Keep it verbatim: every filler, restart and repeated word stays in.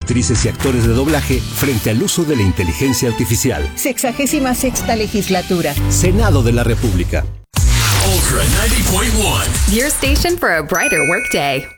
actrices y actores de doblaje frente al uso de la inteligencia artificial. Sexagésima sexta legislatura. Senado de la República. Ultra ninety point one. Your station for a brighter workday.